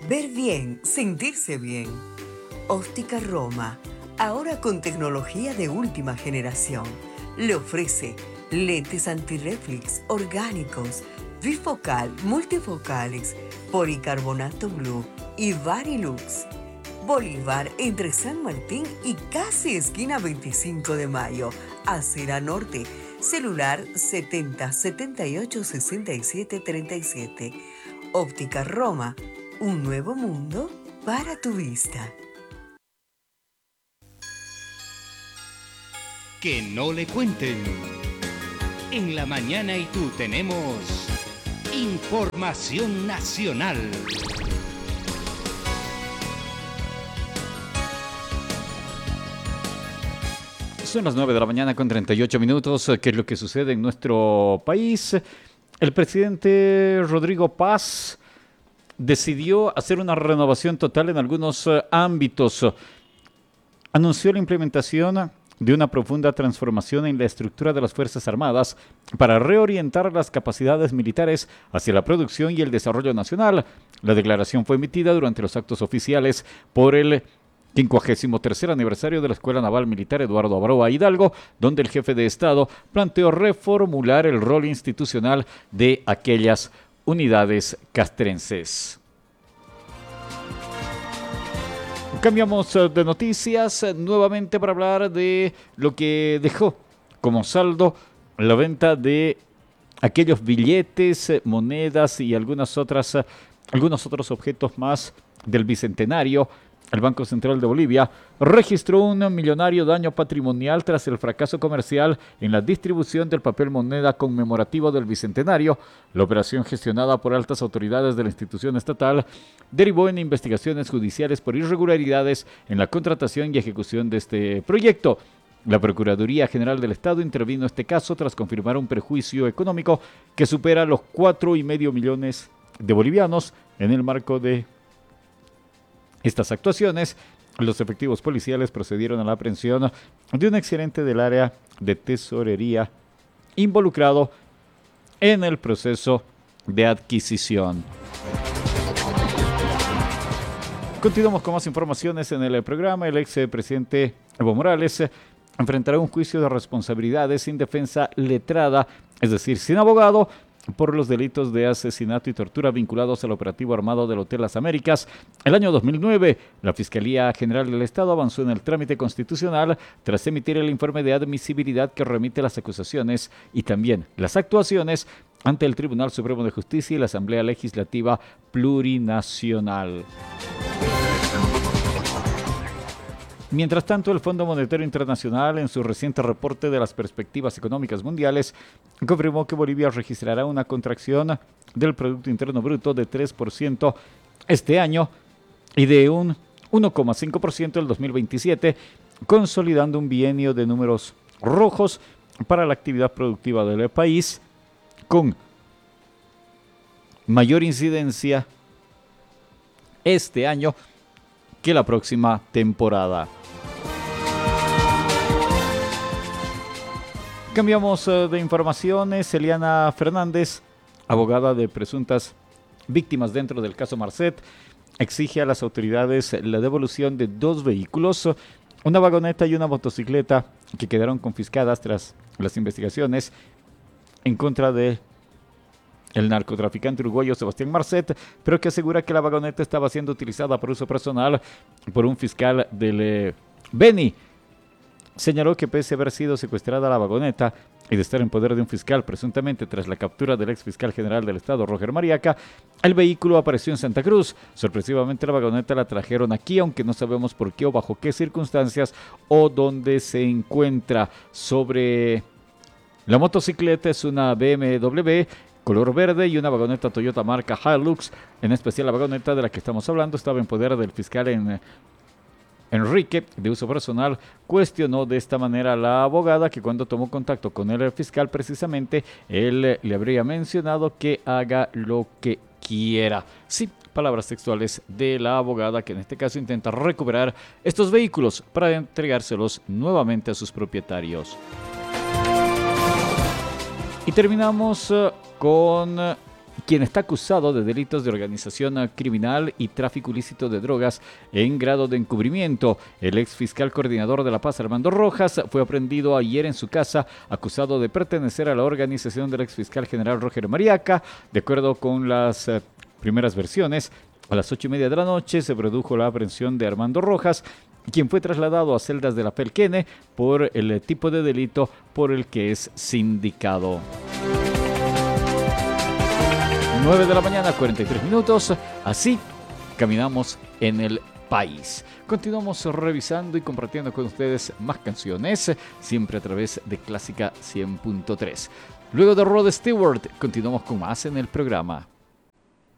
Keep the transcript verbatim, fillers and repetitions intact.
Ver bien, sentirse bien. Óptica Roma, ahora con tecnología de última generación. Le ofrece lentes antirreflex orgánicos, bifocal, multifocales, policarbonato blue y Varilux. Bolívar entre San Martín y casi esquina veinticinco de mayo, Acera Norte. Celular setenta setenta y ocho sesenta y siete treinta y siete. Óptica Roma, un nuevo mundo para tu vista. Que no le cuenten. En la mañana y tú tenemos información nacional. Son las nueve de la mañana con treinta y ocho minutos. ¿Qué es lo que sucede en nuestro país? El presidente Rodrigo Paz decidió hacer una renovación total en algunos ámbitos. Anunció la implementación de una profunda transformación en la estructura de las Fuerzas Armadas para reorientar las capacidades militares hacia la producción y el desarrollo nacional. La declaración fue emitida durante los actos oficiales por el quincuagésimo tercer aniversario de la Escuela Naval Militar Eduardo Avaroa Hidalgo, donde el jefe de Estado planteó reformular el rol institucional de aquellas unidades castrenses. Cambiamos de noticias nuevamente para hablar de lo que dejó como saldo la venta de aquellos billetes, monedas y algunas otras, algunos otros objetos más del Bicentenario. El Banco Central de Bolivia registró un millonario daño patrimonial tras el fracaso comercial en la distribución del papel moneda conmemorativo del Bicentenario. La operación, gestionada por altas autoridades de la institución estatal, derivó en investigaciones judiciales por irregularidades en la contratación y ejecución de este proyecto. La Procuraduría General del Estado intervino en este caso tras confirmar un perjuicio económico que supera los cuatro y medio millones de bolivianos. En el marco de estas actuaciones, los efectivos policiales procedieron a la aprehensión de un exgerente del área de tesorería involucrado en el proceso de adquisición. Continuamos con más informaciones en el programa. El expresidente Evo Morales enfrentará un juicio de responsabilidades sin defensa letrada, es decir, sin abogado, por los delitos de asesinato y tortura vinculados al operativo armado del Hotel Las Américas. El año dos mil nueve, la Fiscalía General del Estado avanzó en el trámite constitucional tras emitir el informe de admisibilidad que remite las acusaciones y también las actuaciones ante el Tribunal Supremo de Justicia y la Asamblea Legislativa Plurinacional. Mientras tanto, el Fondo Monetario Internacional, en su reciente reporte de las perspectivas económicas mundiales, confirmó que Bolivia registrará una contracción del Producto Interno Bruto de tres por ciento este año y de un uno coma cinco por ciento el dos mil veintisiete, consolidando un bienio de números rojos para la actividad productiva del país, con mayor incidencia este año que la próxima temporada. Cambiamos uh, de informaciones. Eliana Fernández, abogada de presuntas víctimas dentro del caso Marcet, exige a las autoridades la devolución de dos vehículos, una vagoneta y una motocicleta que quedaron confiscadas tras las investigaciones en contra de el narcotraficante uruguayo Sebastián Marcet, pero que asegura que la vagoneta estaba siendo utilizada por uso personal por un fiscal del eh, Beni. Señaló que pese a haber sido secuestrada la vagoneta y de estar en poder de un fiscal presuntamente tras la captura del ex fiscal general del estado Roger Mariaca, el vehículo apareció en Santa Cruz. Sorpresivamente la vagoneta la trajeron aquí, aunque no sabemos por qué o bajo qué circunstancias o dónde se encuentra. Sobre la motocicleta, es una B M W color verde y una vagoneta Toyota marca Hilux. En especial la vagoneta de la que estamos hablando estaba en poder del fiscal en Enrique, de uso personal. Cuestionó de esta manera a la abogada que cuando tomó contacto con el fiscal, precisamente él le habría mencionado que haga lo que quiera. Sí, palabras textuales de la abogada, que en este caso intenta recuperar estos vehículos para entregárselos nuevamente a sus propietarios. Y terminamos uh, con uh, quien está acusado de delitos de organización criminal y tráfico ilícito de drogas en grado de encubrimiento. El ex fiscal coordinador de La Paz, Armando Rojas, fue aprendido ayer en su casa, acusado de pertenecer a la organización del ex fiscal general Roger Mariaca. De acuerdo con las eh, primeras versiones, a las ocho y media de la noche se produjo la aprehensión de Armando Rojas, quien fue trasladado a celdas de la Pelquene por el tipo de delito por el que es sindicado. nueve de la mañana, cuarenta y tres minutos. Así caminamos en el país. Continuamos revisando y compartiendo con ustedes más canciones, siempre a través de Clásica cien punto tres. Luego de Rod Stewart, continuamos con más en el programa.